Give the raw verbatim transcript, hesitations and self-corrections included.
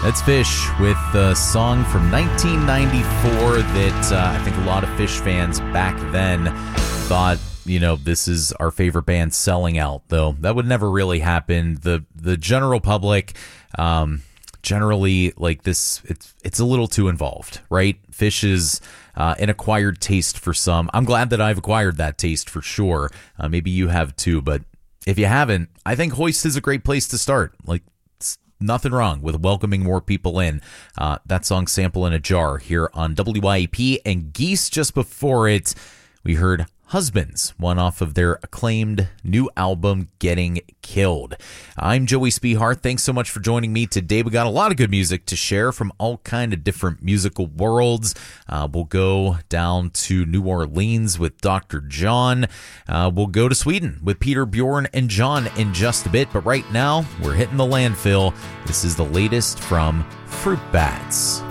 That's Fish with the song from nineteen ninety-four that uh, I think a lot of Fish fans back then thought, you know, this is our favorite band selling out, though that would never really happen. The the general public, um, generally, like this, it's it's a little too involved, right? Fish is uh, an acquired taste for some. I'm glad that I've acquired that taste for sure. Uh, maybe you have too, but if you haven't, I think Hoist is a great place to start. Like, nothing wrong with welcoming more people in. Uh, that song, Sample in a Jar, here on W I A P. And Geese, just before it, we heard Husbands, one off of their acclaimed new album, Getting Killed. I'm Joey Spehar. Thanks so much for joining me today. We got a lot of good music to share from all kind of different musical worlds. Uh, we'll go down to New Orleans with Doctor John. Uh, we'll go to Sweden with Peter, Bjorn, and John in just a bit. But right now, we're hitting the landfill. This is the latest from Fruit Bats.